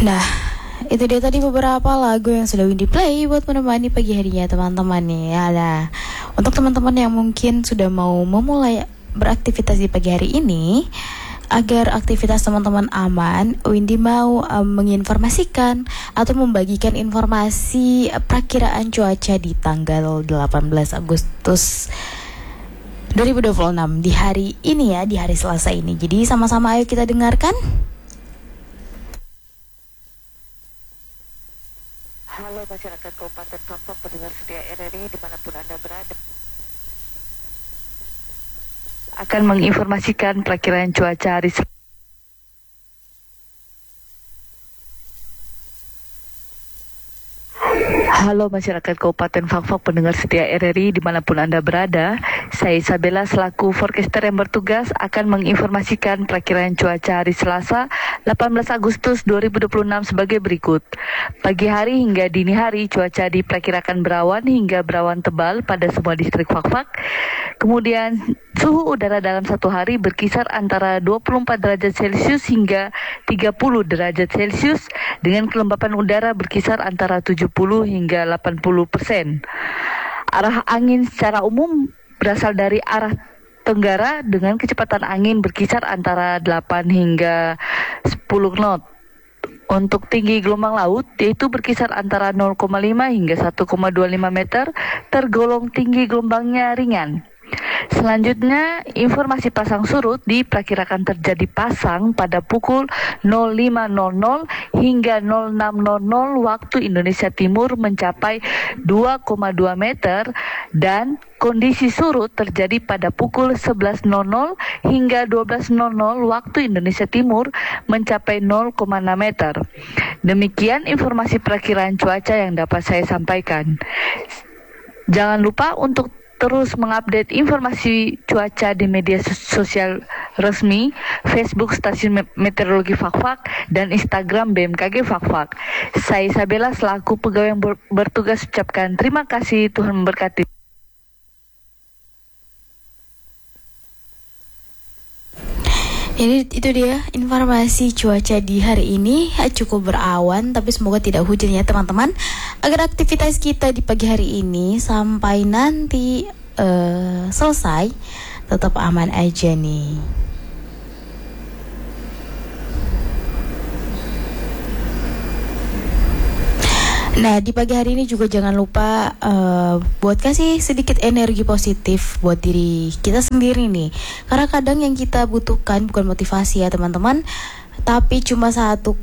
Nah, itu dia tadi beberapa lagu yang sudah Windy play buat menemani pagi harinya teman-teman nih. Ya, nah, untuk teman-teman yang mungkin sudah mau memulai beraktivitas di pagi hari ini, agar aktivitas teman-teman aman, Windy mau menginformasikan atau membagikan informasi perakiraan cuaca di tanggal 18 Agustus 2026 di hari ini ya, di hari Selasa ini. Jadi sama-sama ayo kita dengarkan. Halo masyarakat Kabupaten Fakfak, pendengar setia RRI dimanapun Anda berada, akan menginformasikan perakiraan cuaca hari Halo masyarakat Kabupaten Fakfak, pendengar setia RRI dimanapun Anda berada. Saya Isabella selaku forecaster yang bertugas akan menginformasikan perakiraan cuaca hari Selasa 18 Agustus 2026 sebagai berikut. Pagi hari hingga dini hari cuaca diperkirakan berawan hingga berawan tebal pada semua distrik Fakfak. Kemudian suhu udara dalam satu hari berkisar antara 24 derajat Celcius hingga 30 derajat Celcius dengan kelembapan udara berkisar antara 70 hingga 80%. Arah angin secara umum berasal dari arah tenggara dengan kecepatan angin berkisar antara 8 hingga 10 knot. Untuk tinggi gelombang laut yaitu berkisar antara 0,5 hingga 1,25 meter, tergolong tinggi gelombangnya ringan. Selanjutnya, informasi pasang surut diperkirakan terjadi pasang pada pukul 05.00 hingga 06.00 waktu Indonesia Timur mencapai 2,2 meter dan kondisi surut terjadi pada pukul 11.00 hingga 12.00 waktu Indonesia Timur mencapai 0,6 meter. Demikian informasi perakiraan cuaca yang dapat saya sampaikan. Jangan lupa untuk terus mengupdate informasi cuaca di media sosial resmi, Facebook Stasiun Meteorologi Fakfak dan Instagram BMKG Fakfak. Saya Isabella selaku pegawai yang bertugas ucapkan terima kasih, Tuhan memberkati. Jadi itu dia informasi cuaca di hari ini. Cukup berawan tapi semoga tidak hujan ya teman-teman, agar aktivitas kita di pagi hari ini sampai nanti selesai tetap aman aja nih. Nah, di pagi hari ini juga jangan lupa buat kasih sedikit energi positif buat diri kita sendiri nih. Karena kadang yang kita butuhkan bukan motivasi ya teman-teman, tapi cuma satu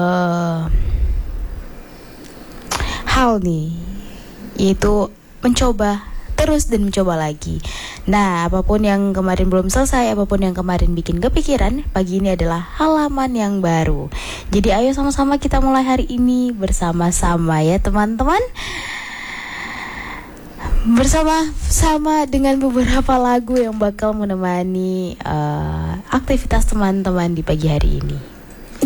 hal nih, yaitu mencoba terus dan mencoba lagi. Nah, apapun yang kemarin belum selesai, apapun yang kemarin bikin kepikiran, pagi ini adalah halaman yang baru. Jadi ayo sama-sama kita mulai hari ini bersama-sama ya teman-teman. Bersama-sama dengan beberapa lagu yang bakal menemani aktivitas teman-teman di pagi hari ini.